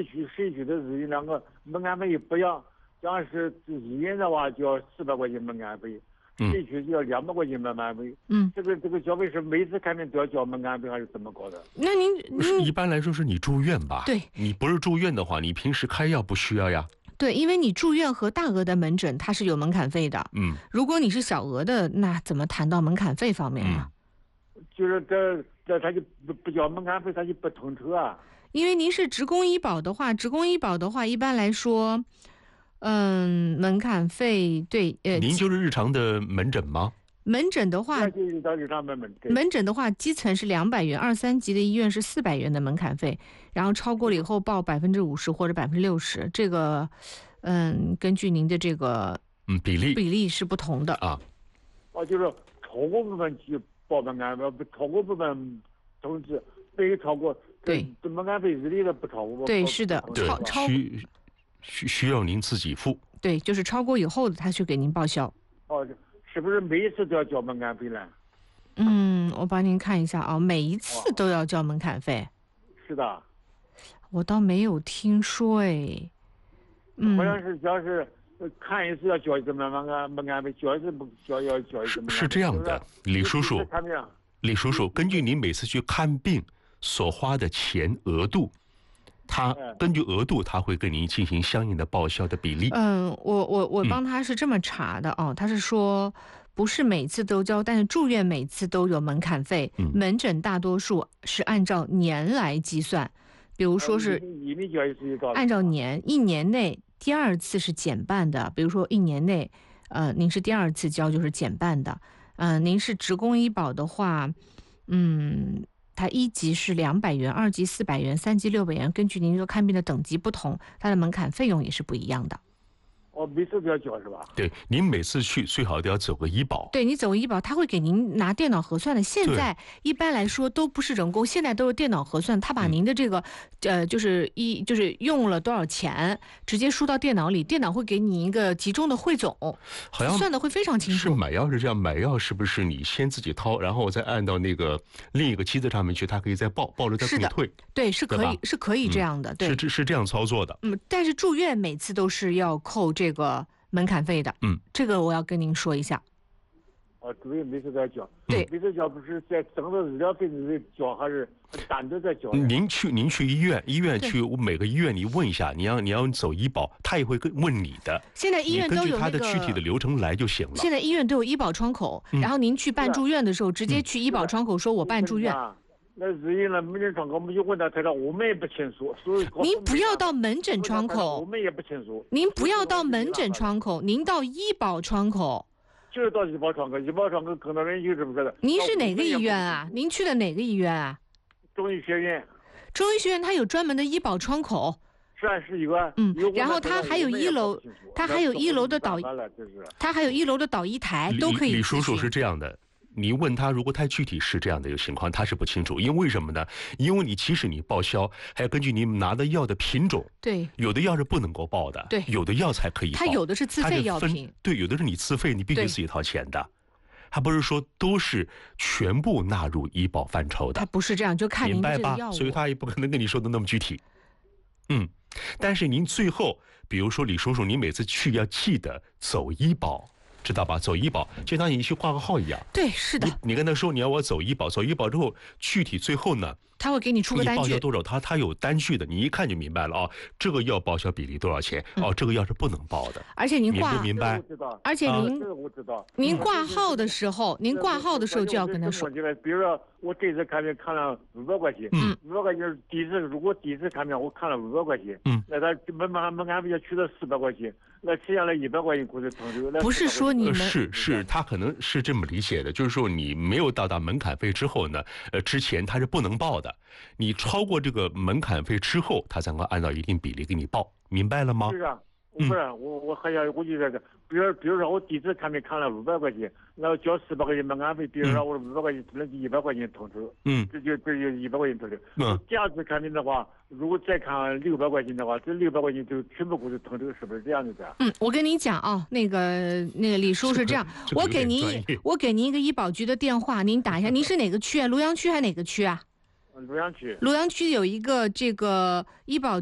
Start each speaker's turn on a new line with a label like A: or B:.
A: 谁去的日营两个门槛费不一样，像是日营的话就要400块钱门槛费，谁去就要200块钱门槛费。这个消费是每次看病都要交门槛费还是怎么搞的？
B: 那您
C: 一般来说是你住院吧？
B: 对，
C: 你不是住院的话，你平时开药不需要呀。
B: 对，因为你住院和大额的门诊它是有门槛费的。如果你是小额的，那怎么谈到门槛费方面呢？
A: 就是这他就不交门槛费，他就不通车啊。
B: 因为您是职工医保的话，一般来说，门槛费对
C: 您就是日常的门诊吗？
B: 门诊的话，门诊的话，基层是200元，2、3级的医院是400元的门槛费，然后超过了以后报50%或者60%，这个，根据您的这个比例是不同的
C: 啊。
A: 就是超过部分去报门槛费，不超过部分通知，没超过
B: 对
A: 门槛费日历的不超过。
B: 对，是的，
C: 需要您自己付。
B: 对，就是超过以后的，他去给您报销。
A: 是不是每一次都要交门槛费呢？
B: 我帮您看一下啊，每一次都要交门槛费。
A: 是的，
B: 我倒没有听说哎。
A: 好像是要是看一次要交一次门槛费，交一次不交要交一次门槛费。
C: 是这样的，李叔叔，根据您每次去看病所花的钱额度。他根据额度，他会跟您进行相应的报销的比例。
B: 我帮他是这么查的哦，他是说不是每次都交，但是住院每次都有门槛费。门诊大多数是按照年来计算，比如说是按照年，1年内第2次是减半的，比如说1年内，您是第2次交就是减半的。您是职工医保的话，它1级是200元，2级400元，3级600元，根据您这个看病的等级不同，它的门槛费用也是不一样的。
A: 每次都要交是吧？
C: 对，您每次去最好都要走个医保。
B: 对，你走个医保，他会给您拿电脑核算的。现在一般来说都不是人工，现在都是电脑核算。他把您的这个，就是用了多少钱，直接输到电脑里，电脑会给你一个集中的汇总，
C: 好像
B: 算的会非常清楚。
C: 是买药是这样，买药是不是你先自己掏，然后再按到那个另一个机子上面去，它可以再报了再给你退？
B: 对，是可以这样的，对，
C: 是这样操作的。
B: 但是住院每次都是要扣这个门槛费的。这个我要跟您说一下。
A: 住院每次都要交。
B: 对，
A: 每次交不是在整个医疗费里交，还是单独在交？
C: 您去医院去每个医院你问一下，你要走医保，他也会问你的。
B: 现在医院都有
C: 根据他的具体的流程来就行了。
B: 现在医院都有医保窗口，然后您去办住院的时候，直接去医保窗口说我办住院。
A: 那日营了门诊窗口，我们就问他，他说我们也不清楚。
B: 您不要到门诊窗口，
A: 我们也不清楚。
B: 您不要到门诊窗口，您到医保窗口。
A: 就是到医保窗口，医保窗口可能人就是不知道。
B: 您是哪个医院啊？您去的哪个医院啊？
A: 中医学院。
B: 中医学院它有专门的医保窗口。
A: 是一个。
B: 然后它还有1楼，它还有1楼的它还有1楼的导医台都可以。
C: 李叔叔是这样的。你问他，如果他具体是这样的一个情况，他是不清楚，因为什么呢？因为即使你报销，还要根据你拿的药的品种，
B: 对，
C: 有的药是不能够报的，
B: 对，
C: 有的药才可以报，
B: 它有的是自费药品，
C: 对，有的是你自费，你必须自己掏钱的，还不是说都是全部纳入医保范畴的，
B: 它不是这样，就看您的这个药物，
C: 所以他也不可能跟你说的那么具体，但是您最后，比如说李叔叔，你每次去要记得走医保。知道吧？走医保就当你去挂个号一样。
B: 对，是的。
C: 你跟他说你要我走医保，走医保之后，具体最后呢，
B: 他会给你出个单据，
C: 你报销多少？他有单据的，你一看就明白了啊。这个药报销比例多少钱？这个药是不能报的。
B: 而且您
C: 明不明白？
B: 而且您挂号的时候，就要跟他说。
A: 比如说我这次看病看了500块钱，500块钱如果第一次看病我看了500块钱，那他门槛费要取到400块钱，那剩下来100块钱估计承受。
B: 不是说你们
C: 是他可能是这么理解的，就是说你没有到达门槛费之后呢，之前他是不能报的，你超过这个门槛费之后，他才能按照一定比例给你报，明白了吗？
A: 是啊。不是我还要我就这个，比如说我第一次看病看了500块钱，然后交400块钱门槛费，比如说我500块钱只能100块钱统筹，这就100块钱统筹。第二次看病的话，如果再看600块钱的话，这600块钱就全部估计统筹，是不是这样子的？
B: 我跟你讲啊，那个李叔是这样，我给您一个医保局的电话，您打一下。您是哪个区啊？庐阳区还是哪个区啊？
A: 庐阳区。
B: 庐阳区有一个这个医保